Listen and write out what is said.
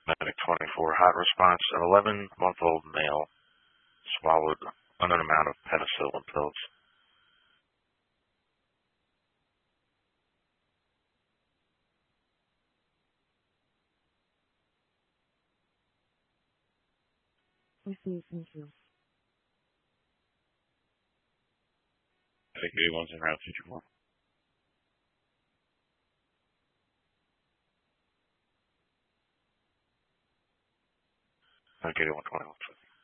Medic 24, hot response. An 11-month-old male swallowed an amount of penicillin pills. Received, thank you. Medic 81's in route 54. Medic 81, 21.